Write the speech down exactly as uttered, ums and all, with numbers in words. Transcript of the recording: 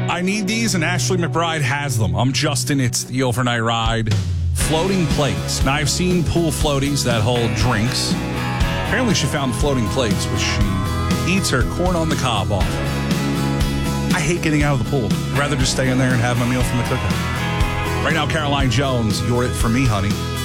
I need these, and Ashley McBride has them. I'm Justin. It's the overnight ride. Floating plates. Now, I've seen pool floaties that hold drinks. Apparently, she found floating plates, which she eats her corn on the cob off. I hate getting out of the pool. I'd rather just stay in there and have my meal from the cookout. Right now, Caroline Jones, you're it for me, honey.